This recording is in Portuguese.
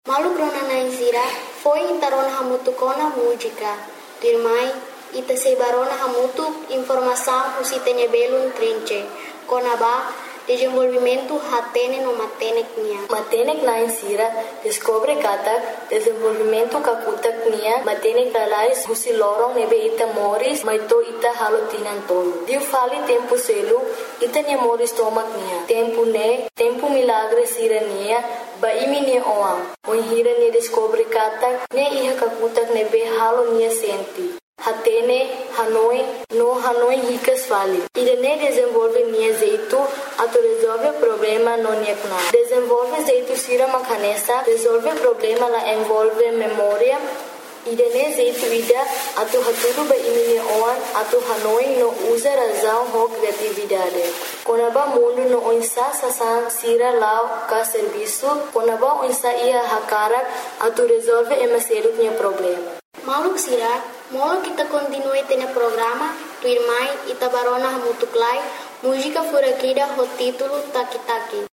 Malu grona naisira foi intarona hamutu kona música. Dirmai ita sebarona hamutu informação usitene belum trinche. Kona ba desenvolvimento hatene no matenek nia. Matenek naisira descobre kata desenvolvimento kakutak nia matenek dalais husi lorong nebe ita moris maito ita halo tinan tolo. Diu fali tempo selu ita nia moris tomak nia. Tempo milagre sira nia ba imi nia oam. Hira nia descobre kata ne iha kakutak nebe halo nia senti. Hatene, Hanoi ricas fali. Irene desenvolve nia jeito, ato resolve problema no nia kuna. Desenvolve jeito sira makanesa, resolve problema la envolve memória. Irene jeito ida, ato haturu ba imini oan, ato Hanoi no usa razão ho criatividade. Konaba mundo no onsa sasan sira lau ka serviço, konaba onsa ia hakarak, ato resolve emaseru nia problema. Mauluk sira, molo kita continue tene programa, tu irmai ita barona hamutuklai, música furakida ho título Taki Taki.